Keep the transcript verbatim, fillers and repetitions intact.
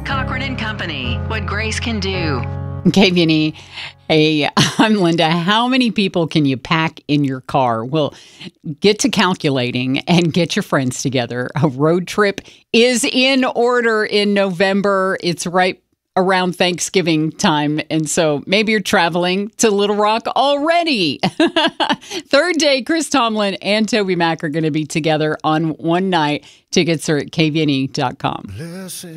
Cochran and Company, what Grace can do. K V N E. Hey, I'm Linda. How many people can you pack in your car? Well, get to calculating and get your friends together. A road trip is in order in November. It's right around Thanksgiving time. And so maybe you're traveling to Little Rock already. Third day, Chris Tomlin and Toby Mac are going to be together on one night. Tickets are at K V N E dot com.